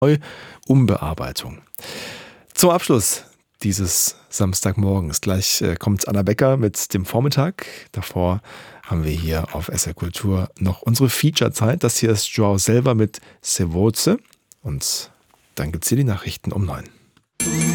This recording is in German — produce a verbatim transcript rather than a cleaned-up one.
Umbearbeitung. Zum Abschluss dieses Samstagmorgens. Gleich äh, kommt Anna Becker mit dem Vormittag. Davor haben wir hier auf S R Kultur noch unsere Feature-Zeit. Das hier ist Joao Selva mit Se Voce. Und dann gibt es hier die Nachrichten um neun.